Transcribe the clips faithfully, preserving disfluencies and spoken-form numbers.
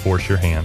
force your hand.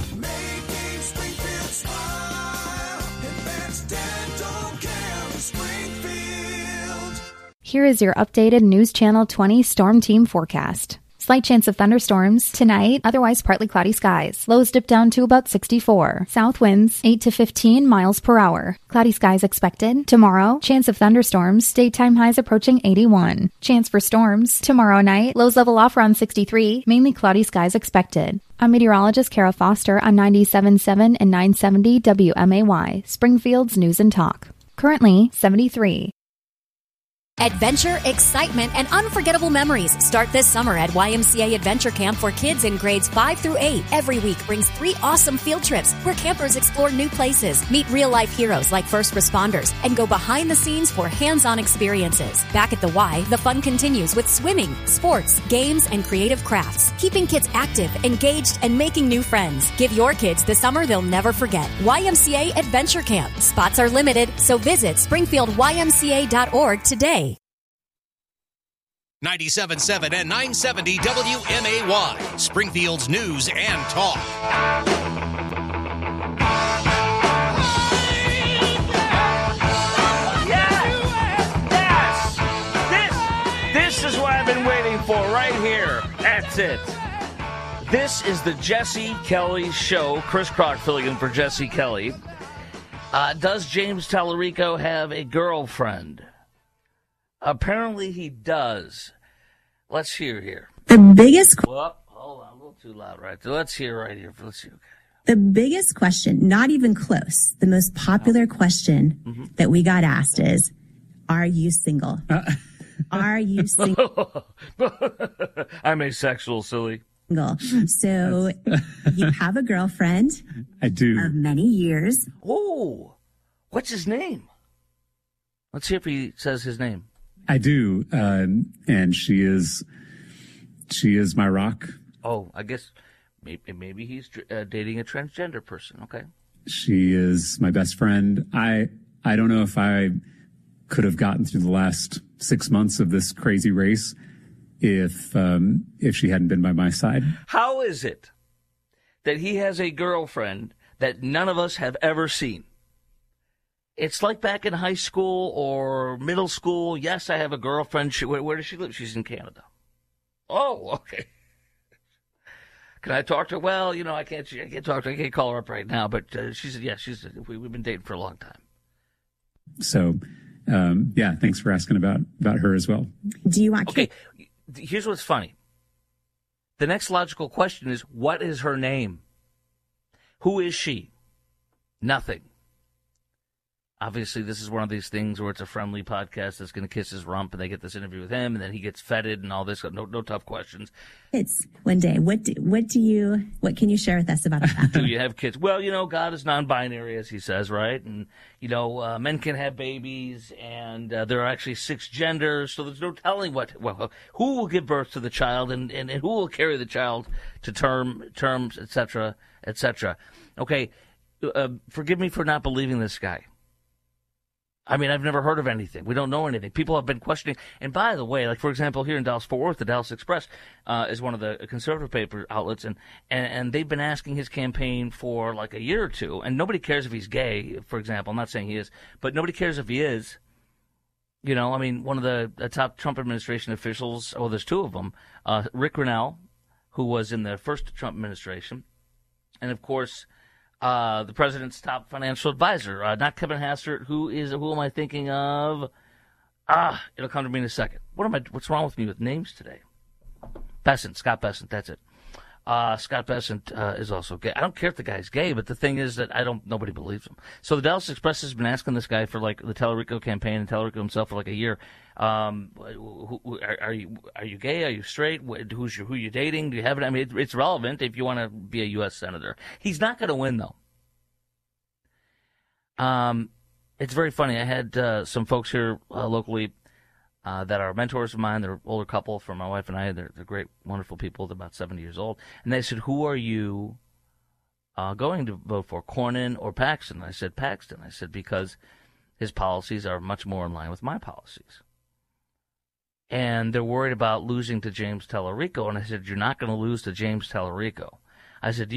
Here is your updated News Channel twenty Storm Team forecast. Slight chance of thunderstorms tonight, otherwise partly cloudy skies. Lows dip down to about sixty-four. South winds eight to fifteen miles per hour. Cloudy skies expected. Tomorrow, chance of thunderstorms, daytime highs approaching eighty-one. Chance for storms tomorrow night, lows level off around sixty-three, mainly cloudy skies expected. I'm meteorologist Kara Foster on ninety-seven point seven and nine seventy W M A Y, Springfield's News and Talk. Currently seventy-three. Adventure, excitement, and unforgettable memories start this summer at Y M C A Adventure Camp for kids in grades five through eight. Every week brings three awesome field trips where campers explore new places, meet real-life heroes like first responders, and go behind the scenes for hands-on experiences. Back at the Y, the fun continues with swimming, sports, games, and creative crafts, keeping kids active, engaged, and making new friends. Give your kids the summer they'll never forget. Y M C A Adventure Camp. Spots are limited, so visit springfield y m c a dot org today. ninety-seven point seven and nine seventy W M A Y, Springfield's News and Talk. Yes! Yes! This, this is what I've been waiting for right here. That's it. This is the Jesse Kelly Show. Chris Crock filling in for Jesse Kelly. Uh, does James Tallarico have a girlfriend? Apparently he does. Let's hear here. The biggest... Well, hold on, a little too loud right there. Let's hear right here. Let's see. Okay. The biggest question, not even close, the most popular question mm-hmm. that we got asked is, are you single? Uh, are you single? I'm asexual, silly. So you have a girlfriend. I do. Of many years. Oh, what's his name? Let's hear if he says his name. I do, um, and she is, she is my rock. Oh, I guess maybe, maybe he's uh, dating a transgender person. Okay. She is my best friend. I I don't know if I could have gotten through the last six months of this crazy race if um, if she hadn't been by my side. How is it that he has a girlfriend that none of us have ever seen? It's like back in high school or middle school. Yes, I have a girlfriend. She, where, where does she live? She's in Canada. Oh, okay. Can I talk to her? Well, you know, I can't. I can't talk to her. I can't call her up right now. But uh, she said, yeah, she's. We, we've been dating for a long time. So, um, yeah, thanks for asking about about her as well. Do you want? Okay, here's what's funny. The next logical question is, what is her name? Who is she? Nothing. Obviously, this is one of these things where it's a friendly podcast that's going to kiss his rump, and they get this interview with him, and then he gets feted and all this. No, no tough questions. It's one day. What do, what do you? What can you share with us about that? Do you have kids? Well, you know, God is non-binary, as he says, right? And you know, uh, men can have babies, and uh, there are actually six genders, so there's no telling what. Well, who will give birth to the child, and, and, and who will carry the child to term terms, et cetera, et cetera. Okay, uh, forgive me for not believing this guy. I mean, I've never heard of anything. We don't know anything. People have been questioning. And by the way, like, for example, here in Dallas-Fort Worth, the Dallas Express uh, is one of the conservative paper outlets, and, and, and they've been asking his campaign for like a year or two. And nobody cares if he's gay, for example. I'm not saying he is, but nobody cares if he is. You know, I mean, one of the, the top Trump administration officials, well, there's two of them, uh, Rick Grinnell, who was in the first Trump administration, and, of course, Uh, the president's top financial advisor, uh, not Kevin Hastert. Who is? Who am I thinking of? Ah, it'll come to me in a second. What am I? What's wrong with me with names today? Bessent, Scott Bessent. That's it. Uh, Scott Bessent uh, is also gay. I don't care if the guy's gay, but the thing is that I don't. Nobody believes him. So the Dallas Express has been asking this guy for like the Tallarico campaign and Tallarico himself for like a year. Um, who, who, are, are you? Are you gay? Are you straight? Who's your? Who you dating? Do you have it? I mean, it, it's relevant if you want to be a U S senator. He's not going to win though. Um, it's very funny. I had uh, some folks here uh, locally. Uh, that are mentors of mine. They're an older couple from my wife and I. They're, they're great, wonderful people. They're about seventy years old. And they said, who are you uh, going to vote for, Cornyn or Paxton? I said, Paxton. I said, because his policies are much more in line with my policies. And they're worried about losing to James Tallarico. And I said, you're not going to lose to James Tallarico. I said,